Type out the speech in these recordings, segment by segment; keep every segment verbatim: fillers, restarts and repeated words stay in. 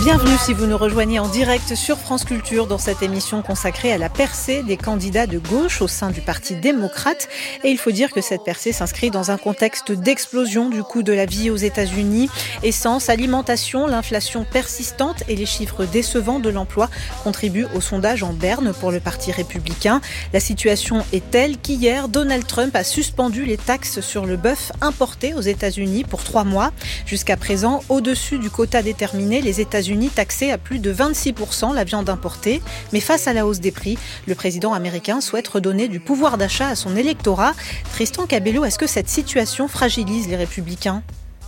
Bienvenue si vous nous rejoignez en direct sur France Culture dans cette émission consacrée à la percée des candidats de gauche au sein du Parti démocrate. Et il faut dire que cette percée s'inscrit dans un contexte d'explosion du coût de la vie aux États-Unis. Essence, alimentation, l'inflation persistante et les chiffres décevants de l'emploi contribuent au sondage en berne pour le Parti républicain. La situation est telle qu'hier, Donald Trump a suspendu les taxes sur le bœuf importé aux États-Unis pour trois mois. Jusqu'à présent, au-dessus du quota déterminé, les États-Unis taxé à plus de vingt-six pour cent la viande importée. Mais face à la hausse des prix, le président américain souhaite redonner du pouvoir d'achat à son électorat. Tristan Cabello, est-ce que cette situation fragilise les Républicains ?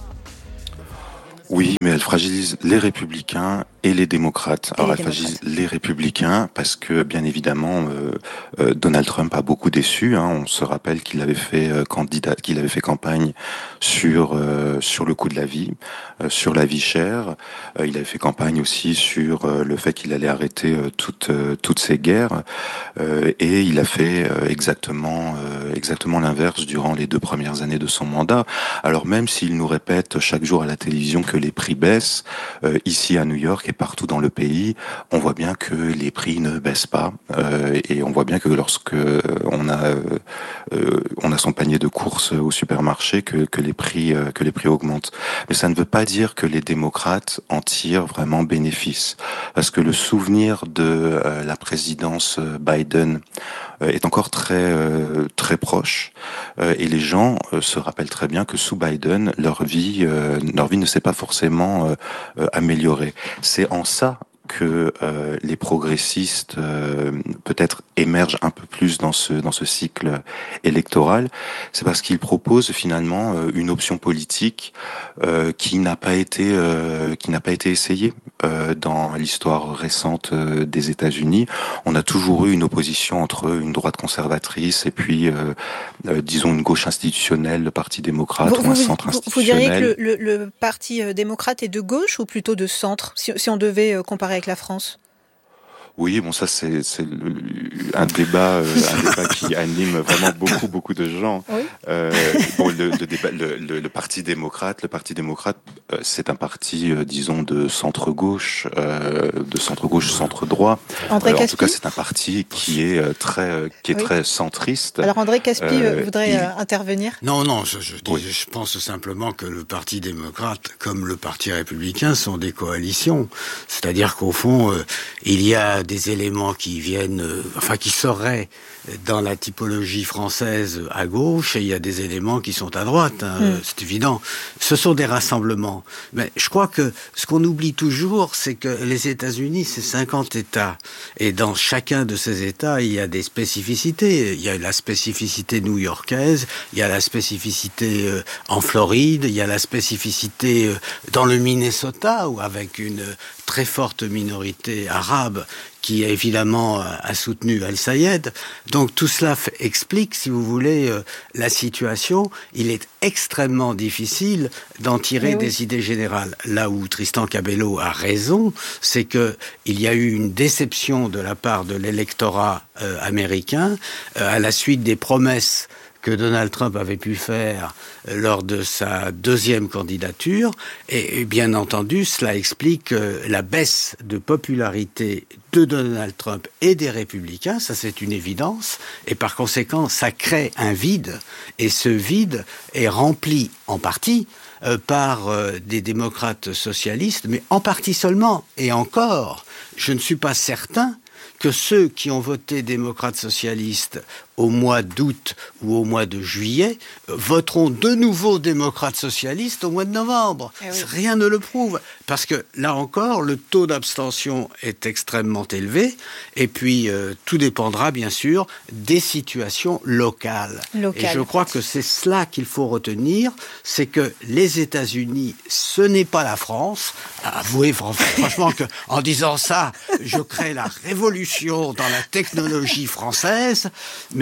Oui, mais elle fragilise les Républicains et les démocrates. Et Alors les elle démocrates. fragilise les Républicains parce que, bien évidemment, euh, euh, Donald Trump a beaucoup déçu. Hein. On se rappelle qu'il avait fait euh, candidat, qu'il avait fait campagne sur euh, sur le coût de la vie, euh, sur la vie chère. Euh, il avait fait campagne aussi sur euh, le fait qu'il allait arrêter euh, toutes euh, toutes ces guerres. Euh, et il a fait euh, exactement euh, exactement l'inverse durant les deux premières années de son mandat. Alors même s'il nous répète chaque jour à la télévision que les prix baissent, euh, ici à New York et partout dans le pays, on voit bien que les prix ne baissent pas, euh, et on voit bien que lorsque on a euh, euh, on a son panier de courses au supermarché, que, que les prix euh, que les prix augmentent. Mais ça ne veut pas dire que les démocrates en tirent vraiment bénéfice, parce que le souvenir de euh, la présidence Biden euh, est encore très euh, très proche, euh, et les gens euh, se rappellent très bien que sous Biden, leur vie euh, leur vie ne s'est pas forcément euh, euh, améliorée. C'est en ça que euh, les progressistes euh, peut-être émergent un peu plus dans ce dans ce cycle électoral. C'est parce qu'ils proposent finalement euh, une option politique euh, qui n'a pas été euh, qui n'a pas été essayée euh, dans l'histoire récente euh, des États-Unis. On a toujours eu une opposition entre une droite conservatrice et puis euh, euh, disons une gauche institutionnelle, le Parti démocrate, Vous, ou un vous, centre vous, vous diriez institutionnel. que le, le, le Parti démocrate est de gauche ou plutôt de centre, si, si on devait comparer avec la France ? Oui, bon, ça c'est c'est le- un débat, euh, un débat qui anime vraiment beaucoup beaucoup de gens. Oui. Euh, bon, le, le débat, le, le, le Parti démocrate, le Parti démocrate, euh, c'est un parti, euh, disons, de centre gauche, euh, de centre gauche, centre droit. André Euh, en tout Caspi cas, c'est un parti qui est euh, très, euh, qui est Oui. très centriste. Alors André Caspi Euh, voudrait il- euh, intervenir. Non, non, je, je, dis- Oui. je pense simplement que le Parti démocrate, comme le Parti républicain, sont des coalitions. C'est-à-dire qu'au fond, euh, il y a des éléments qui viennent, euh, enfin qui seraient dans la typologie française à gauche, et il y a des éléments qui sont à droite, hein, Mm. c'est évident. Ce sont des rassemblements. Mais je crois que ce qu'on oublie toujours, c'est que les États-Unis, c'est cinquante États. Et dans chacun de ces États, il y a des spécificités. Il y a la spécificité new-yorkaise, il y a la spécificité euh, en Floride, il y a la spécificité euh, dans le Minnesota, où avec une très forte minorité arabe qui évidemment a soutenu Al-Sayed. Donc tout cela fait, explique, si vous voulez, euh, la situation. Il est extrêmement difficile d'en tirer Mais oui. des idées générales. Là où Tristan Cabello a raison, c'est que il y a eu une déception de la part de l'électorat euh, américain euh, à la suite des promesses que Donald Trump avait pu faire lors de sa deuxième candidature. Et, et bien entendu, cela explique euh, la baisse de popularité de Donald Trump et des Républicains, ça c'est une évidence, et par conséquent, ça crée un vide, et ce vide est rempli en partie euh, par euh, des démocrates socialistes, mais en partie seulement, et encore, je ne suis pas certain que ceux qui ont voté démocrates socialistes au mois d'août ou au mois de juillet voteront de nouveau démocrates socialistes au mois de novembre. Eh oui. Rien ne le prouve, parce que là encore, le taux d'abstention est extrêmement élevé, et puis euh, tout dépendra bien sûr des situations locales. Locales. Et je crois que c'est cela qu'il faut retenir, c'est que les États-Unis, ce n'est pas la France. Avouez franchement que en disant ça, je crée la révolution dans la technologie française, mais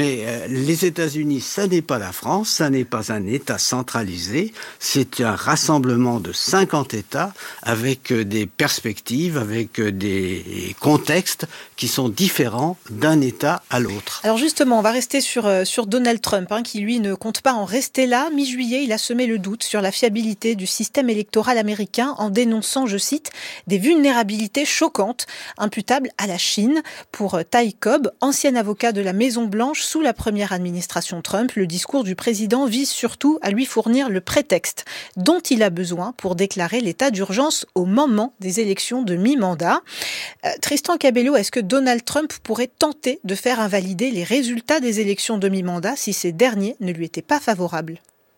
Mais euh, les États-Unis, ça n'est pas la France, ça n'est pas un État centralisé, c'est un rassemblement de cinquante États avec euh, des perspectives, avec euh, des contextes qui sont différents d'un État à l'autre. Alors justement, on va rester sur, euh, sur Donald Trump, hein, qui lui ne compte pas en rester là. Mi-juillet, il a semé le doute sur la fiabilité du système électoral américain en dénonçant, je cite, des vulnérabilités choquantes imputables à la Chine. Pour Ty Cobb, ancien avocat de la Maison-Blanche sous la première administration Trump, le discours du président vise surtout à lui fournir le prétexte dont il a besoin pour déclarer l'état d'urgence au moment des élections de mi-mandat. Euh, Tristan Cabello, est-ce que Donald Trump pourrait tenter de faire invalider les résultats des élections de mi-mandat si ces derniers ne lui étaient pas favorables ?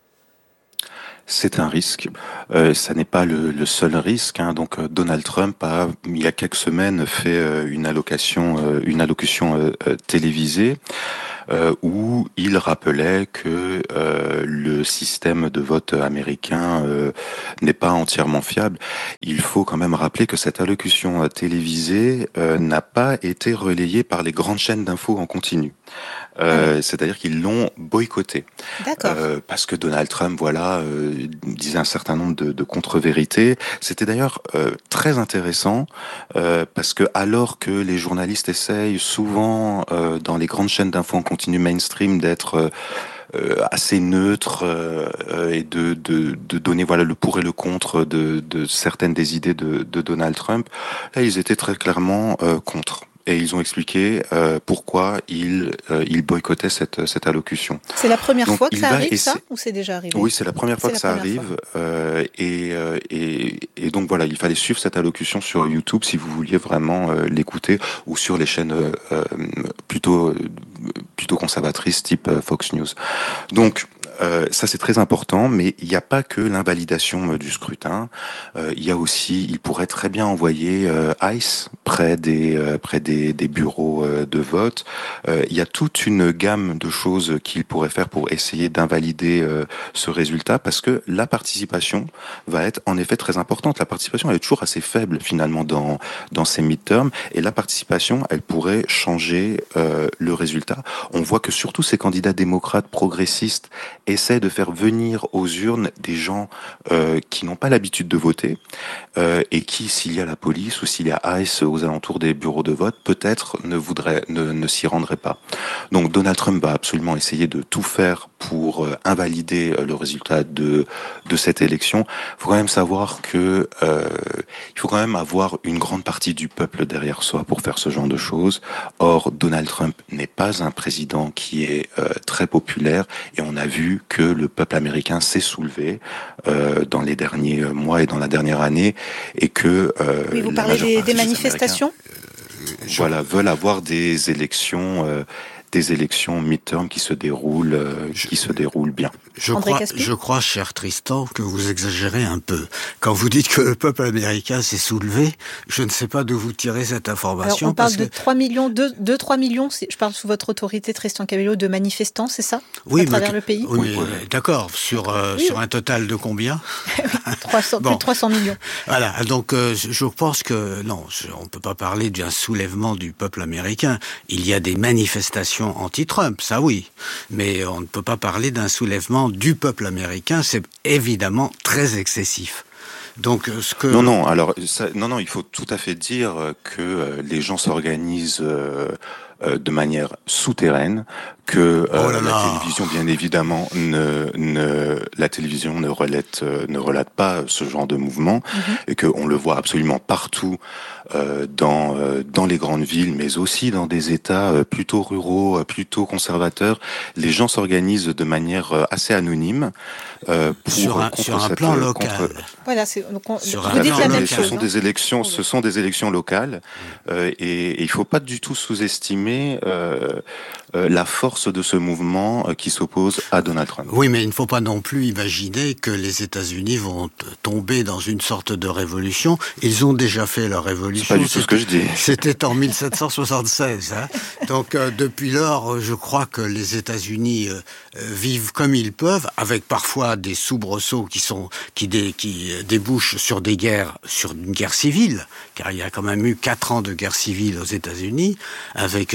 C'est un risque. Euh, ça n'est pas le, le seul risque. Hein. Donc euh, Donald Trump a, il y a quelques semaines, fait euh, une allocation, euh, une allocution euh, euh, télévisée euh, où il rappelait que euh, le système de vote américain euh, n'est pas entièrement fiable. Il faut quand même rappeler que cette allocution euh, télévisée euh, n'a pas été relayée par les grandes chaînes d'infos en continu. Euh, c'est-à-dire qu'ils l'ont boycotté. Euh, parce que Donald Trump, voilà, euh, disait un certain nombre de, de contre-vérités. C'était d'ailleurs euh, très intéressant euh, parce que alors que les journalistes essayent souvent euh, dans les grandes chaînes d'infos en continu mainstream d'être euh, Euh, assez neutre euh, et de, de, de donner voilà le pour et le contre de, de certaines des idées de, de Donald Trump. Là, ils étaient très clairement euh, contre. Et ils ont expliqué euh, pourquoi ils, euh, ils boycottaient cette, cette allocution. C'est la première donc, fois que ça arrive, essa... ça, ou c'est déjà arrivé ? Oui, c'est la première fois c'est que ça arrive. Euh, et, euh, et, et donc voilà, il fallait suivre cette allocution sur YouTube si vous vouliez vraiment euh, l'écouter, ou sur les chaînes euh, plutôt, plutôt conservatrices type euh, Fox News. Donc, Euh, ça c'est très important, mais il n'y a pas que l'invalidation euh, du scrutin. Euh, il y a aussi, il pourrait très bien envoyer euh, ICE près des euh, près des, des bureaux euh, de vote. Euh, il y a toute une gamme de choses qu'il pourrait faire pour essayer d'invalider euh, ce résultat, parce que la participation va être en effet très importante. La participation elle est toujours assez faible finalement dans dans ces midterms, et la participation elle pourrait changer euh, le résultat. On voit que surtout ces candidats démocrates progressistes essaie de faire venir aux urnes des gens euh, qui n'ont pas l'habitude de voter euh, et qui, s'il y a la police ou s'il y a ICE aux alentours des bureaux de vote, peut-être ne voudrait, ne, ne s'y rendrait pas. Donc Donald Trump va absolument essayer de tout faire pour euh, invalider euh, le résultat de de cette élection. Il faut quand même savoir que euh, il faut quand même avoir une grande partie du peuple derrière soi pour faire ce genre de choses. Or, Donald Trump n'est pas un président qui est euh, très populaire, et on a vu que le peuple américain s'est soulevé euh, dans les derniers mois et dans la dernière année, et que euh, oui, vous parlez des, des manifestations euh, voilà, veulent avoir des élections euh, des élections midterm qui se déroulent euh, qui se déroulent bien. Je crois, je crois, cher Tristan, que vous exagérez un peu. Quand vous dites que le peuple américain s'est soulevé, je ne sais pas d'où vous tirez cette information. Alors, on parle parce de que... trois millions, deux à trois millions, je parle sous votre autorité, Tristan Cabello, de manifestants, c'est ça ? Oui, à travers mais, le pays. Oui, oui, oui. D'accord. Sur, euh, oui, sur oui. un total de combien ? trois cents, bon. Plus de trois cents millions. Voilà. Donc, euh, je pense que, non, on ne peut pas parler d'un soulèvement du peuple américain. Il y a des manifestations anti-Trump, ça oui. Mais on ne peut pas parler d'un soulèvement du peuple américain, c'est évidemment très excessif. Donc, ce que... Non, non, alors, ça, non, non, il faut tout à fait dire que euh, les gens s'organisent euh, euh, de manière souterraine, que euh, oh là là. la télévision, bien évidemment, ne, ne la télévision ne relate, euh, ne relate pas ce genre de mouvement, mm-hmm. et qu'on le voit absolument partout euh, dans euh, dans les grandes villes, mais aussi dans des États euh, plutôt ruraux, euh, plutôt conservateurs. Les gens s'organisent de manière euh, assez anonyme euh, pour sur un, contre sur un cette, plan local. Contre... Voilà, c'est donc on, sur vous dites la même ce chose. sont hein. des élections, ce sont des élections locales, euh, et, et il faut pas du tout sous-estimer euh, euh, la force de ce mouvement euh, qui s'oppose à Donald Trump. Oui, mais il ne faut pas non plus imaginer que les États-Unis vont tomber dans une sorte de révolution. Ils ont déjà fait leur révolution. C'est pas du tout ce que je dis. C'était en mille sept cent soixante-seize. Hein. Donc euh, depuis lors, je crois que les États-Unis euh, vivent comme ils peuvent, avec parfois des soubresauts qui sont qui, dé, qui débouchent sur des guerres, sur une guerre civile, car il y a quand même eu quatre ans de guerre civile aux États-Unis, avec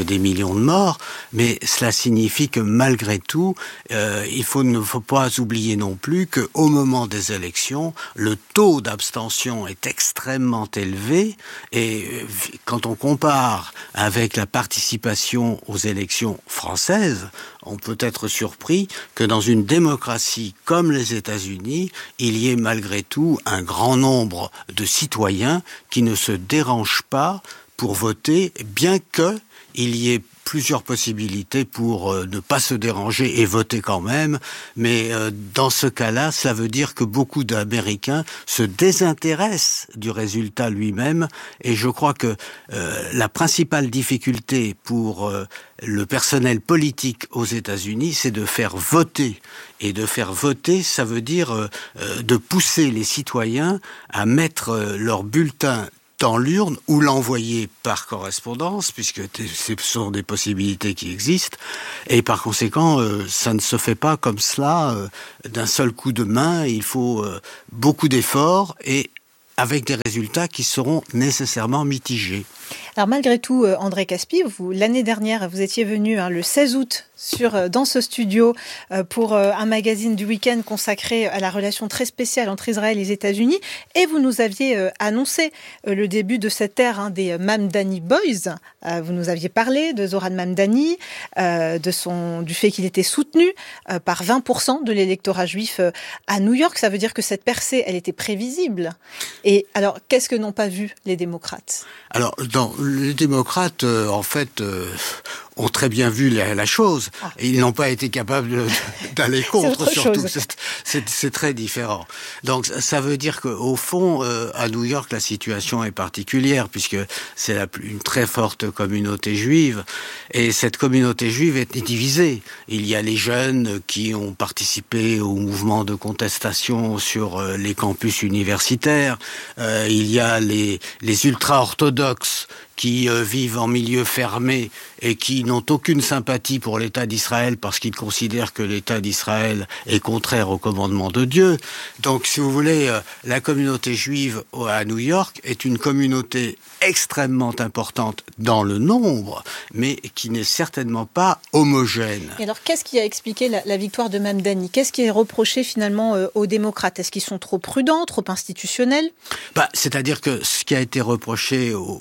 des millions de morts, mais cela signifie que malgré tout, euh, il faut, ne faut pas oublier non plus qu'au moment des élections, le taux d'abstention est extrêmement élevé, et quand on compare avec la participation aux élections françaises, on peut être surpris que dans une démocratie comme les États-Unis, il y ait malgré tout un grand nombre de citoyens qui ne se dérangent pas pour voter, bien qu'il y ait plusieurs possibilités pour euh, ne pas se déranger et voter quand même. Mais euh, dans ce cas-là, ça veut dire que beaucoup d'Américains se désintéressent du résultat lui-même. Et je crois que euh, la principale difficulté pour euh, le personnel politique aux États-Unis, c'est de faire voter. Et de faire voter, ça veut dire euh, euh, de pousser les citoyens à mettre euh, leur bulletin dans l'urne ou l'envoyer par correspondance, puisque ce sont des possibilités qui existent, et par conséquent, euh, ça ne se fait pas comme cela, euh, d'un seul coup de main. Il faut euh, beaucoup d'efforts et avec des résultats qui seront nécessairement mitigés. Alors malgré tout, André Caspi, vous, l'année dernière, vous étiez venu hein, le seize août sur, dans ce studio euh, pour euh, un magazine du week-end consacré à la relation très spéciale entre Israël et les États-Unis, et vous nous aviez euh, annoncé euh, le début de cette ère hein, des Mamdani Boys. Euh, vous nous aviez parlé de Zohran Mamdani, euh, de son, du fait qu'il était soutenu euh, par vingt pour cent de l'électorat juif euh, à New York. Ça veut dire que cette percée, elle était prévisible. Et alors, qu'est-ce que n'ont pas vu les démocrates ? Alors, dans, les démocrates, euh, en fait, euh, ont très bien vu la, la chose. Ah. Et ils n'ont pas été capables de, d'aller contre, surtout. C'est, c'est, c'est très différent. Donc, ça veut dire qu'au fond, euh, à New York, la situation est particulière, puisque c'est la, une très forte communauté juive. Et cette communauté juive est divisée. Il y a les jeunes qui ont participé au mouvement de contestation sur euh, les campus universitaires. Euh, il y a les, les ultra-orthodoxes qui euh, vivent en milieu fermé et qui n'ont aucune sympathie pour l'État d'Israël parce qu'ils considèrent que l'État d'Israël est contraire au commandement de Dieu. Donc, si vous voulez, euh, la communauté juive à New York est une communauté extrêmement importante dans le nombre, mais qui n'est certainement pas homogène. Et alors, qu'est-ce qui a expliqué la, la victoire de Mamdani ? Qu'est-ce qui est reproché finalement euh, aux démocrates ? Est-ce qu'ils sont trop prudents, trop institutionnels ? Bah, c'est-à-dire que ce qui a été reproché aux,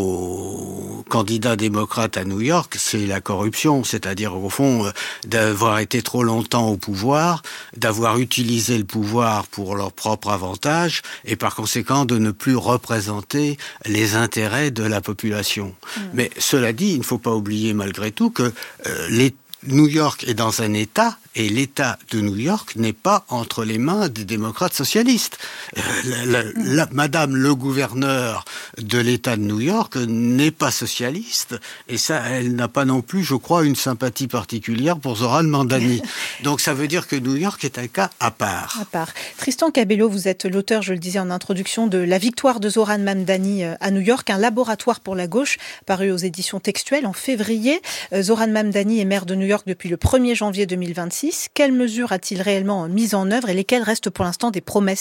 aux candidats démocrates à New York, c'est la corruption, c'est-à-dire au fond euh, d'avoir été trop longtemps au pouvoir, d'avoir utilisé le pouvoir pour leur propre avantage et par conséquent de ne plus représenter les intérêts de la population. Mmh. Mais cela dit, il ne faut pas oublier malgré tout que euh, les New York est dans un État, et l'État de New York n'est pas entre les mains des démocrates socialistes. Euh, la, la, la, Madame le gouverneur de l'État de New York n'est pas socialiste, et ça, elle n'a pas non plus, je crois, une sympathie particulière pour Zohran Mamdani. Donc ça veut dire que New York est un cas à part. À part. Tristan Cabello, vous êtes l'auteur, je le disais en introduction, de La victoire de Zohran Mamdani à New York, un laboratoire pour la gauche, paru aux éditions Textuelles en février. Zohran Mamdani est maire de New York depuis le premier janvier deux mille vingt-six. Quelles mesures a-t-il réellement mises en œuvre et lesquelles restent pour l'instant des promesses ?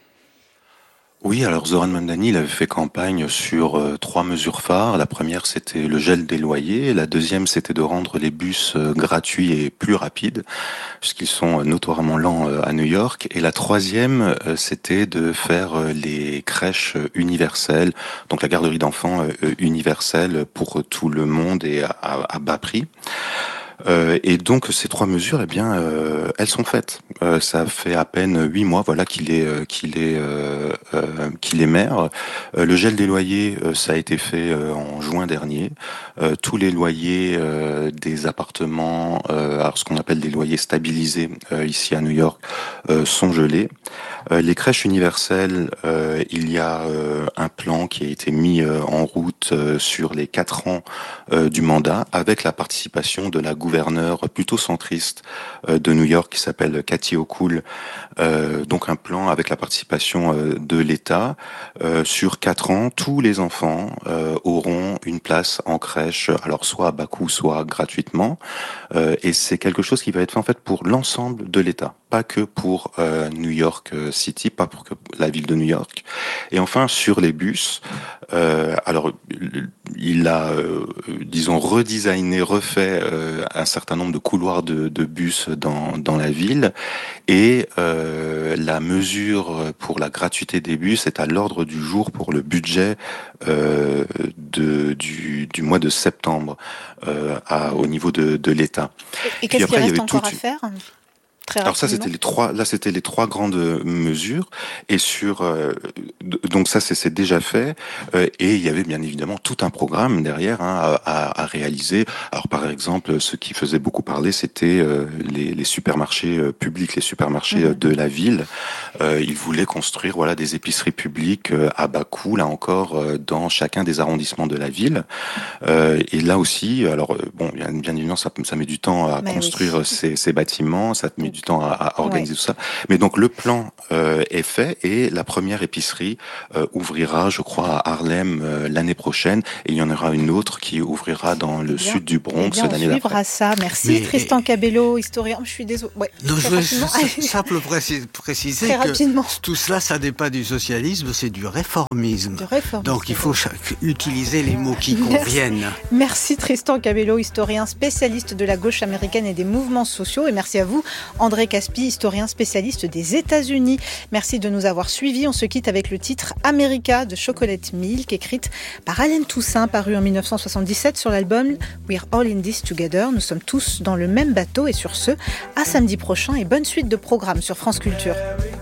Oui, alors Zohran Mamdani, il avait fait campagne sur euh, trois mesures phares. La première, c'était le gel des loyers. La deuxième, c'était de rendre les bus euh, gratuits et plus rapides, puisqu'ils sont euh, notoirement lents euh, à New York. Et la troisième, euh, c'était de faire euh, les crèches euh, universelles, donc la garderie d'enfants euh, universelle pour euh, tout le monde et à, à, à bas prix. Euh, et donc ces trois mesures, eh bien, euh, elles sont faites. Euh, ça fait à peine huit mois, voilà, qu'il est euh, qu'il est euh, euh, qu'il est maire. Euh, le gel des loyers, euh, ça a été fait euh, en juin dernier. Euh, tous les loyers euh, des appartements, euh, alors ce qu'on appelle des loyers stabilisés euh, ici à New York, euh, sont gelés. Euh, les crèches universelles, euh, il y a euh, un plan qui a été mis euh, en route euh, sur les quatre ans euh, du mandat, avec la participation de la gouverneure plutôt centriste euh, de New York qui s'appelle Kathy Hochul. Euh, donc un plan avec la participation euh, de l'État. Euh, sur quatre ans, tous les enfants euh, auront une place en crèche, alors soit à bas coût, soit gratuitement. Euh, et c'est quelque chose qui va être fait en fait pour l'ensemble de l'État, pas que pour euh, New York City, pas pour que la ville de New York. Et enfin, sur les bus, euh, alors il il a, euh, disons, redesigné, refait euh, un certain nombre de couloirs de, de bus dans, dans la ville. Et euh, la mesure pour la gratuité des bus est à l'ordre du jour pour le budget euh, de, du, du mois de septembre euh, à, au niveau de, de l'État. Et, et qu'est-ce qu'il reste encore à faire ? Très Alors ça c'était les trois là c'était les trois grandes mesures et sur euh, donc ça c'est, c'est déjà fait euh, et il y avait bien évidemment tout un programme derrière hein, à, à réaliser. Alors par exemple ce qui faisait beaucoup parler c'était euh, les, les supermarchés euh, publics, les supermarchés mmh. de la ville. Euh, ils voulaient construire voilà des épiceries publiques euh, à bas coût là encore euh, dans chacun des arrondissements de la ville. Euh, et là aussi alors bon bien, bien évidemment ça, ça met du temps à Mais construire oui. ces, ces bâtiments, ça met du temps à, à organiser ouais. tout ça. Mais donc le plan euh, est fait et la première épicerie euh, ouvrira, je crois, à Harlem euh, l'année prochaine et il y en aura une autre qui ouvrira dans le bien, sud du Bronx bien, l'année d'après. On suivra ça. Merci Mais, Tristan et... Cabello, historien. Je suis désolée. Ouais, non, je veux simple préciser, préciser que rapidement. Tout cela, ça n'est pas du socialisme, c'est du réformisme. Du réformisme. Donc il faut chaque, utiliser les mots qui Merci. conviennent. Merci Tristan Cabello, historien spécialiste de la gauche américaine et des mouvements sociaux. Et merci à vous, André Caspi, historien spécialiste des États-Unis. Merci de nous avoir suivis. On se quitte avec le titre America de Chocolate Milk, écrite par Allen Toussaint, paru en dix-neuf cent soixante-dix-sept sur l'album We're All in This Together. Nous sommes tous dans le même bateau et sur ce, à samedi prochain et bonne suite de programmes sur France Culture.